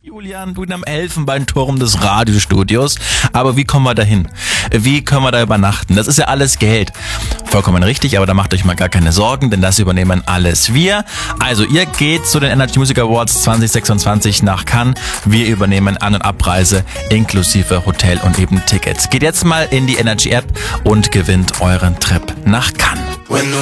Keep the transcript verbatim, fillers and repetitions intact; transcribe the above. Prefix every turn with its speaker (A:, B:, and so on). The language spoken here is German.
A: Julian, du am Elfenbeinturm des Radiostudios. Aber wie kommen wir da hin? Wie können wir da übernachten? Das ist ja alles Geld. Vollkommen richtig, aber da macht euch mal gar keine Sorgen, denn das übernehmen alles wir. Also ihr geht zu den Energy Music Awards zwanzig sechsundzwanzig nach Cannes. Wir übernehmen An- und Abreise inklusive Hotel und eben Tickets. Geht jetzt mal in die Energy App und gewinnt euren Trip nach Cannes.